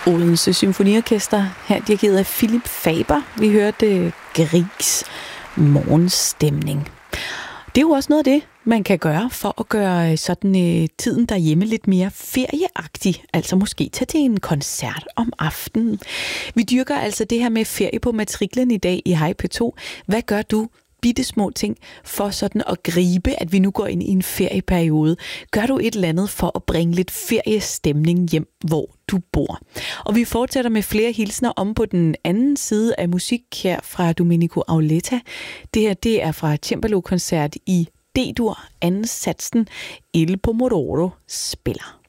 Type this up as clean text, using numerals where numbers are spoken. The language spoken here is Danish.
Odense Symfoniorkester, her dirigeret af Philip Faber. Vi hørte Griegs morgenstemning. Det er jo også noget af det, man kan gøre for at gøre sådan tiden derhjemme lidt mere ferieagtig. Altså måske tage til en koncert om aftenen. Vi dyrker altså det her med ferie på matriklen i dag i Hej P2. Hvad gør du? Bitte små ting for sådan at gribe, at vi nu går ind i en ferieperiode. Gør du et eller andet for at bringe lidt feriestemning hjem, hvor du bor? Og vi fortsætter med flere hilsner om på den anden side af musik her fra Domenico Auletta. Det her, det er fra Cembalo-koncert i D-dur, anden satsen. Il Pomodoro spiller.